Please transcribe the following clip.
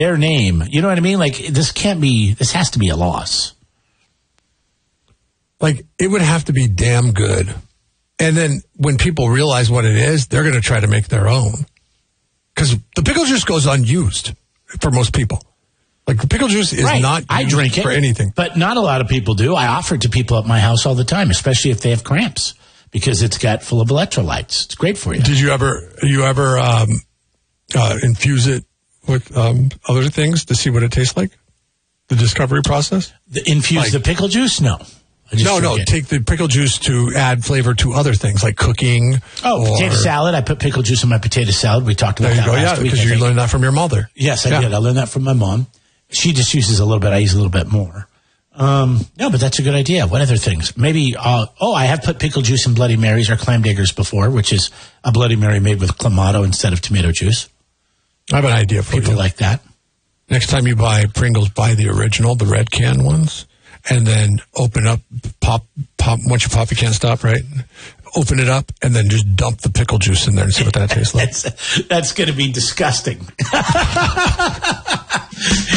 their name. You know what I mean? Like, this has to be a loss. Like, it would have to be damn good. And then when people realize what it is, they're going to try to make their own. Because the pickle juice goes unused for most people. Like, the pickle juice is not I drink it for anything. But not a lot of people do. I offer it to people at my house all the time, especially if they have cramps, because it's got full of electrolytes. It's great for you. Did you ever infuse it with other things to see what it tastes like? The discovery process? Infuse the pickle juice? No. No. Take the pickle juice to add flavor to other things like cooking. Potato salad. I put pickle juice in my potato salad. We talked about that last week. Because you learned that from your mother. Yes, I did. I learned that from my mom. She just uses a little bit. I use a little bit more. No, but that's a good idea. What other things? Maybe, I have put pickle juice in Bloody Marys or clam diggers before, which is a Bloody Mary made with Clamato instead of tomato juice. I have an idea for you. People like that. Next time you buy Pringles, buy the original, the red can ones. And then open up, pop. Once you pop, you can't stop, right? Open it up, and then just dump the pickle juice in there and see what that tastes like. That's going to be disgusting.